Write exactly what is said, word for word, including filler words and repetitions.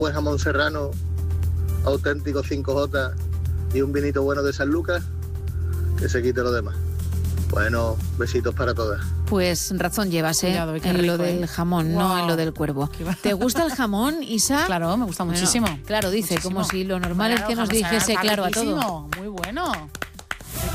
buen jamón serrano, auténtico cinco jota y un vinito bueno de San Lucas, que se quite lo demás. Bueno, besitos para todas. Pues razón llevas, ¿eh? Cuidado, qué en rico, lo del ¿eh? jamón, Wow. no en lo del cuervo. ¿Te gusta el jamón, Isa? Claro, me gusta Bueno, muchísimo. Claro, dice, Muchísimo. como si lo normal Claro, es que nos jamón serrano dijese está claro a todo. riquísimo, muy bueno.